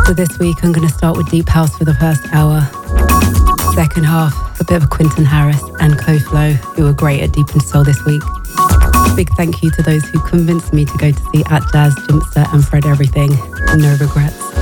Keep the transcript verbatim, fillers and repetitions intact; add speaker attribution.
Speaker 1: So this week I'm going to start with Deep House for the first hour. Second half, a bit of Quentin Harris and Koflo, who were great at Deep and Soul this week. Big thank you to those who convinced me to go to see At Jazz, Jimpster and Fred Everything. No regrets.